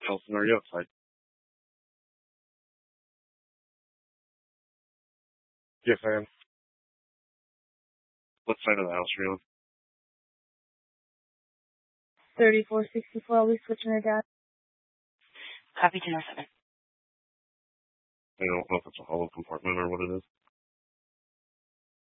Nelson, are you outside? Yes, I am. What side of the house are you on? 3464, I'll be switching her dad. Copy 207. I don't know if it's a hollow compartment or what it is.